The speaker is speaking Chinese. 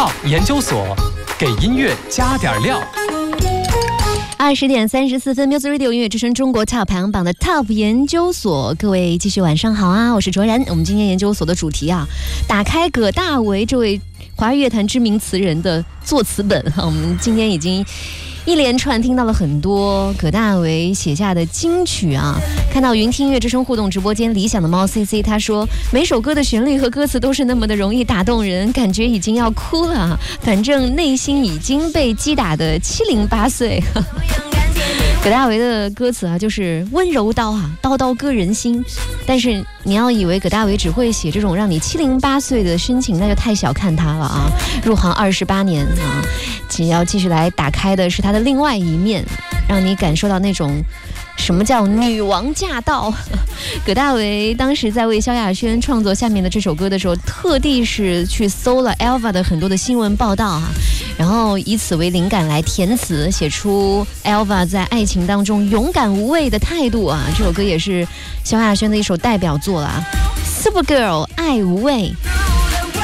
Top 研究所，给音乐加点料。 20点34分 ，Music Radio 音乐之声中国 Top 排行榜的 Top 研究所，各位继续晚上好啊，我是卓然。我们今天研究所的主题啊，打开葛大为这位华语乐坛知名词人的作词本哈，我们今天已经一连串听到了很多葛大为写下的金曲啊。看到云听音乐之声互动直播间理想的猫 CC， 他说每首歌的旋律和歌词都是那么的容易打动人，感觉已经要哭了，反正内心已经被击打的七零八碎。葛大为的歌词啊，就是温柔刀啊，刀刀割人心。但是你要以为葛大为只会写这种让你七零八碎的深情，那就太小看他了啊！入行28年啊，只要继续来打开的是他的另外一面，让你感受到那种什么叫女王驾到。葛大为当时在为萧亚轩创作下面的这首歌的时候，特地是去搜了 Elva 的很多的新闻报道啊，然后以此为灵感来填词，写出 Elva 在爱情当中勇敢无畏的态度啊。这首歌也是萧亚轩的一首代表作啦，Supergirl 爱无畏。